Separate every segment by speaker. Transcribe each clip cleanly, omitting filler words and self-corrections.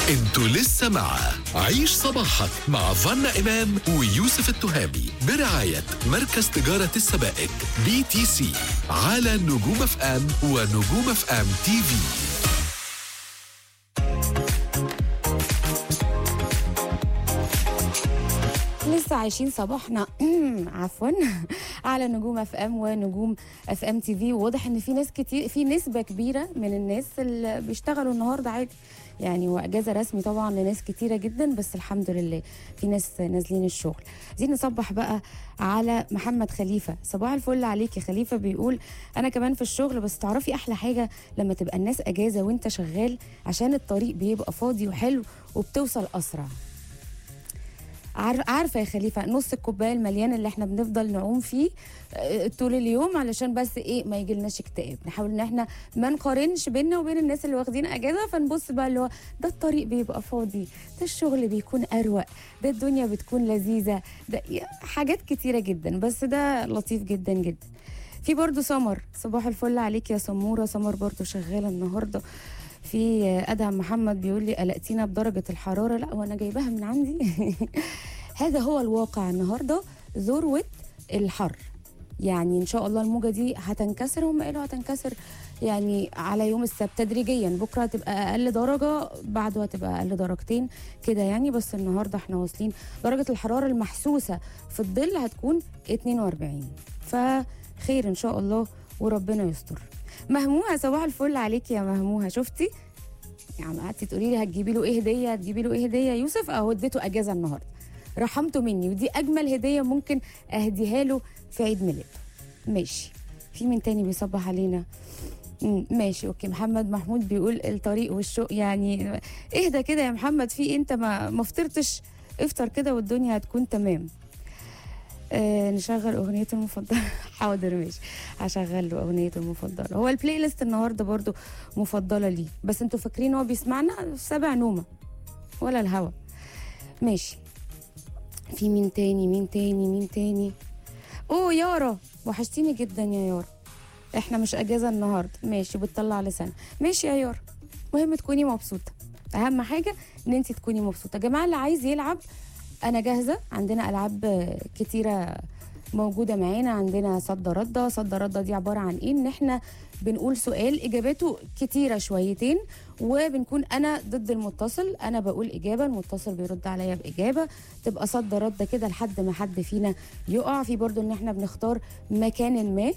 Speaker 1: انتوا لسه مع عيش صباحك مع فانا إمام ويوسف التهامي برعاية مركز تجارة السبائك BTC على نجوم اف ام ونجوم اف ام تي في.
Speaker 2: لسه عايشين صباحنا عفوا على نجوم اف ام ونجوم اف ام تي في. وواضح ان في ناس كتير، في نسبه كبيره من الناس اللي بيشتغلوا النهارده عادي يعني، واجازه رسمي طبعا لناس كتيره جدا، بس الحمد لله في ناس نازلين الشغل. عايزين نصبح بقى على محمد خليفه. صباح الفل عليك يا خليفه. بيقول انا كمان في الشغل، بس تعرفي احلى حاجه لما تبقى الناس اجازه وانت شغال، عشان الطريق بيبقى فاضي وحلو وبتوصل اسرع. عارفه يا خليفه، نص الكوبايه المليان اللي احنا بنفضل نعوم فيه طول اليوم، علشان بس ايه ما يجيلناش اكتئاب. نحاول ان احنا ما نقارنش بيننا وبين الناس اللي واخدين اجازه، فنبص بقى اللي هو ده الطريق بيبقى فاضي، ده الشغل بيكون اروق، ده الدنيا بتكون لذيذه، ده حاجات كتيره جدا، بس ده لطيف جدا جدا. في برضو سمر، صباح الفل عليك يا سموره. سمر برضو شغاله النهارده. في ادهم محمد بيقول لي قلقتينا بدرجه الحراره. لا وانا جايباها من عندي هذا هو الواقع النهارده، ذروه الحر. يعني ان شاء الله الموجه دي هتنكسر، هم قالوا هتنكسر يعني على يوم السبت تدريجيا. بكره هتبقى اقل درجه، بعده هتبقى اقل درجتين كده يعني، بس النهارده احنا واصلين درجه الحراره المحسوسه في الظل هتكون 42. فخير ان شاء الله وربنا يستر. مهموها، صباح الفل عليك يا مهموها. شفتي يعني قعدتي تقولي لي هتجيبي له ايه هديه، هتجيبي له ايه هديه. يوسف اهو اديته اجازه النهارده، رحمته مني، ودي اجمل هديه ممكن اهديها له في عيد ميلاده. ماشي. في من تاني بيصبح علينا؟ ماشي اوكي. محمد محمود بيقول الطريق والشوق يعني. اهدى كده يا محمد، في انت ما فطرتش؟ افطر كده والدنيا هتكون تمام. نشغل اغنيته المفضله حاضر ماشي، هشغل له اغنيته المفضله. هو البلاي ليست النهارده برضو مفضله ليه، بس انتوا فاكرين هو بيسمعنا سبع نومه ولا الهوا؟ ماشي. في مين تاني مين تاني مين تاني؟ اوه يارا، وحشتيني جدا يا يارا. احنا مش اجازه النهارده، ماشي بتطلع لسان. ماشي يا يارا، مهم تكوني مبسوطه، اهم حاجه ان انت تكوني مبسوطه. يا جماعه اللي عايز يلعب انا جاهزه، عندنا العاب كتيره موجوده معانا. عندنا صد رده. صد رده دي عباره عن ايه؟ ان احنا بنقول سؤال اجاباته كتيره شويتين، وبنكون انا ضد المتصل، انا بقول اجابه المتصل بيرد عليا باجابه، تبقى صد رده كده لحد ما حد فينا يقع. في برضو ان احنا بنختار مكان ما،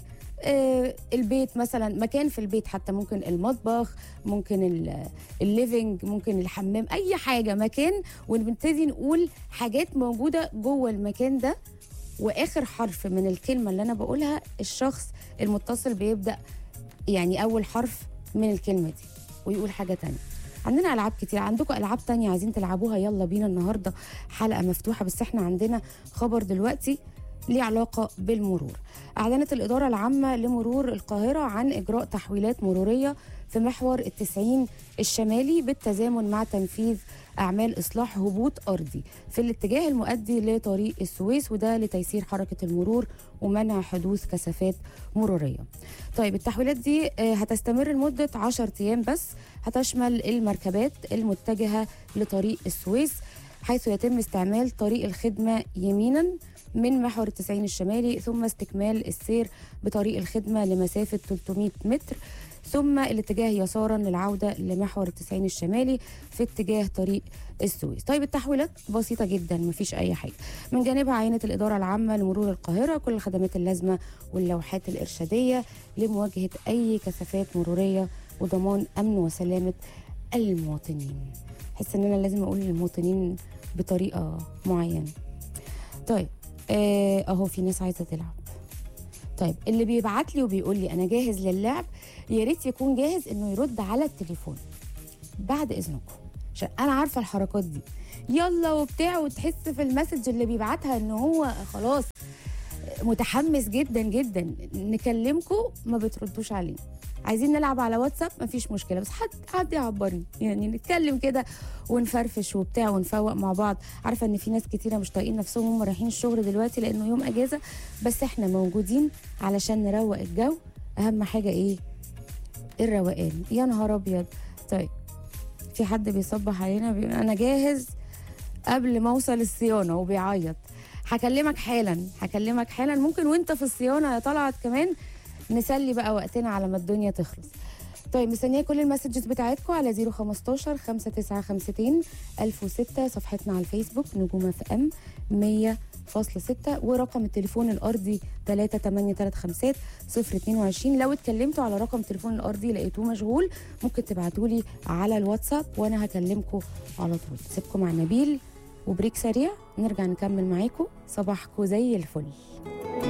Speaker 2: البيت مثلا، مكان في البيت حتى، ممكن المطبخ، ممكن الليفينج، ممكن الحمام، اي حاجه مكان، ونبتدي نقول حاجات موجوده جوه المكان ده، واخر حرف من الكلمه اللي انا بقولها الشخص المتصل بيبدا يعني اول حرف من الكلمه دي ويقول حاجه تانية. عندنا العاب كتير. عندكم العاب تانية عايزين تلعبوها؟ يلا بينا، النهارده حلقه مفتوحه. بس احنا عندنا خبر دلوقتي ليه علاقة بالمرور. أعلنت الإدارة العامة لمرور القاهرة عن إجراء تحويلات مرورية في محور التسعين الشمالي بالتزامن مع تنفيذ أعمال إصلاح هبوط أرضي في الاتجاه المؤدي لطريق السويس، وده لتيسير حركة المرور ومنع حدوث كثافات مرورية. طيب التحويلات دي هتستمر لمدة 10 أيام بس، هتشمل المركبات المتجهة لطريق السويس، حيث يتم استعمال طريق الخدمة يمينا من محور التسعين الشمالي، ثم استكمال السير بطريق الخدمة لمسافة 300 متر، ثم الاتجاه يسارا للعودة لمحور التسعين الشمالي في اتجاه طريق السويس. طيب التحويلات بسيطة جدا، مفيش أي حاجة. من جانبها عينت الإدارة العامة لمرور القاهرة كل الخدمات اللازمة واللوحات الإرشادية لمواجهة أي كثافات مرورية وضمان أمن وسلامة المواطنين. حس إن أنا لازم أقول للمواطنين بطريقة معينة. طيب اهو في ناس عايزه تلعب. طيب اللي بيبعت لي وبيقول لي انا جاهز للعب، يا ريت يكون جاهز انه يرد على التليفون بعد اذنكم، عشان انا عارفه الحركات دي يلا وبتاع، وتحس في المسج اللي بيبعتها ان هو خلاص متحمس جدا جدا. نكلمكم ما بتردوش علينا. عايزين نلعب على واتساب مفيش مشكله، بس حد يعبرني يعني، نتكلم كده ونفرفش وبتاع ونفوق مع بعض. عارفه ان في ناس كتيره مش طايقين نفسهم هم رايحين الشغل دلوقتي لانه يوم اجازه، بس احنا موجودين علشان نروق الجو. اهم حاجه ايه؟ الروقان. يا نهار ابيض. طيب في حد بيصبح علينا بيقول انا جاهز قبل ما اوصل الصيانه وبيعيط. هكلمك حالا ممكن وانت في الصيانه يا طلعت كمان نسلي بقى وقتنا على ما الدنيا تخلص. طيب مستنيه كل المسجز بتاعتكم على 015 5952 1006 صفحتنا على الفيسبوك نجوم اف ام 100.6 ورقم التليفون الارضي 3835 022. لو اتكلمتوا على رقم التليفون الارضي لقيتوه مشغول ممكن تبعتوا لي على الواتساب وانا هكلمكم على طول. سيبكم مع نبيل وبريك سريع نرجع نكمل معاكم. صباحكم زي الفل.